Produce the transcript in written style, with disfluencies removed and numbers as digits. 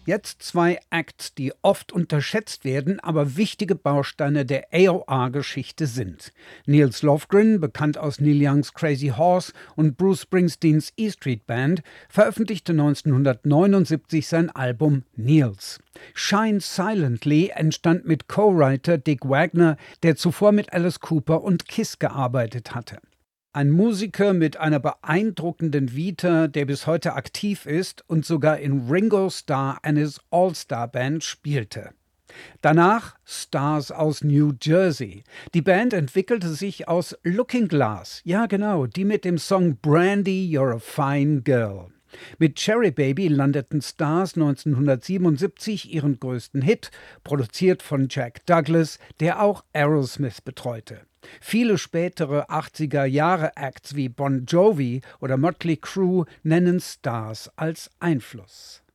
Jetzt zwei Acts, die oft unterschätzt werden, aber wichtige Bausteine der AOR-Geschichte sind. Nils Lofgren, bekannt aus Neil Youngs Crazy Horse und Bruce Springsteens E Street Band, veröffentlichte 1979 sein Album Nils. Shine Silently entstand mit Co-Writer Dick Wagner, der zuvor mit Alice Cooper und Kiss gearbeitet hatte. Ein Musiker mit einer beeindruckenden Vita, der bis heute aktiv ist und sogar in Ringo Starr and his All-Star Band spielte. Danach Stars aus New Jersey. Die Band entwickelte sich aus Looking Glass, ja genau, die mit dem Song Brandy, You're a Fine Girl. Mit Cherry Baby landeten Stars 1977 ihren größten Hit, produziert von Jack Douglas, der auch Aerosmith betreute. Viele spätere 80er-Jahre-Acts wie Bon Jovi oder Mötley Crüe nennen Stars als Einfluss.